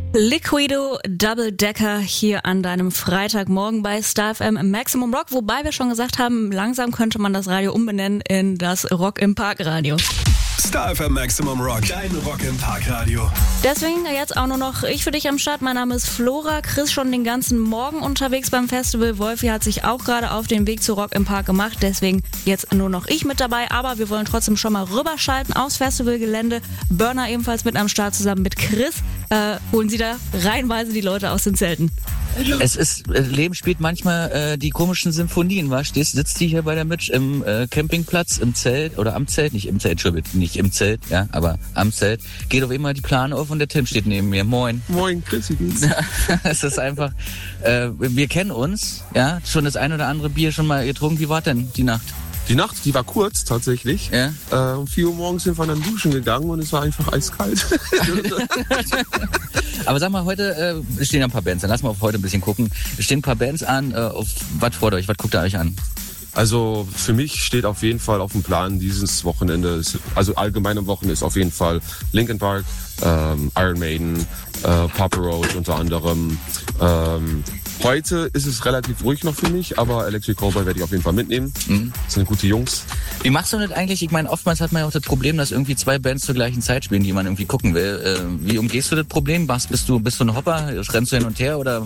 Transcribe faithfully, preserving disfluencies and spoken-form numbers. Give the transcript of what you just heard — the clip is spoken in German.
Liquido Double Decker hier an deinem Freitagmorgen bei Star F M Maximum Rock, wobei wir schon gesagt haben, langsam könnte man das Radio umbenennen in das Rock im Park Radio. Star F M Maximum Rock, dein Rock im Park Radio. Deswegen jetzt auch nur noch ich für dich am Start. Mein Name ist Flora, Chris schon den ganzen Morgen unterwegs beim Festival. Wolfi hat sich auch gerade auf den Weg zu Rock im Park gemacht, deswegen jetzt nur noch ich mit dabei. Aber wir wollen trotzdem schon mal rüberschalten aufs Festivalgelände. Burner ebenfalls mit am Start zusammen mit Chris. Äh, holen sie da reihenweise die Leute aus den Zelten. Es ist, Leben spielt manchmal äh, die komischen Symphonien, wa? Stehst, sitzt die hier bei der Mitch im äh, Campingplatz, im Zelt, oder am Zelt, nicht im Zelt, schon nicht im Zelt, ja, aber am Zelt, geht auf einmal die Plane auf und der Tim steht neben mir. Moin. Moin, Chris, wie geht's? Es ist einfach, äh, wir kennen uns, ja, schon das ein oder andere Bier schon mal getrunken. Wie war denn die Nacht? Die Nacht, die war kurz tatsächlich. Ja. Äh, um vier Uhr morgens sind wir dann duschen gegangen und es war einfach eiskalt. Aber sag mal, heute äh, stehen ja ein paar Bands, dann lass mal auf heute ein bisschen gucken. Es stehen ein paar Bands an, äh, auf was freut euch, was guckt ihr euch an? Also für mich steht auf jeden Fall auf dem Plan dieses Wochenende, ist, also allgemein am Wochenende ist auf jeden Fall Linkin Park, ähm, Iron Maiden, äh, Papa Roach unter anderem. Ähm, heute ist es relativ ruhig noch für mich, aber Electric Cowboy werde ich auf jeden Fall mitnehmen. Mhm. Das sind gute Jungs. Wie machst du das eigentlich? Ich meine, oftmals hat man ja auch das Problem, dass irgendwie zwei Bands zur gleichen Zeit spielen, die man irgendwie gucken will. Äh, wie umgehst du das Problem? Was, bist du, bist du ein Hopper? Rennst du hin und her oder